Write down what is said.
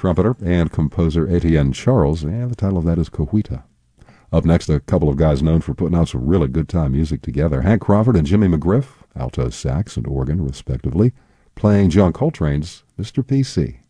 trumpeter and composer Etienne Charles, and the title of that is Cohuita. Up next, a couple of guys known for putting out some really good time music together. Hank Crawford and Jimmy McGriff, alto sax and organ, respectively, playing John Coltrane's Mr. PC.